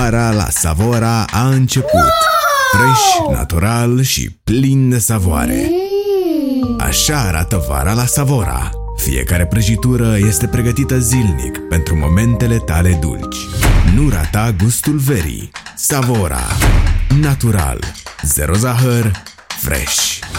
Vara la Savora a început. Fresh, natural și plin de savoare. Așa arată vara la Savora. Fiecare prăjitură este pregătită zilnic pentru momentele tale dulci. Nu rata gustul verii. Savora. Natural. Zero zahăr. Fresh.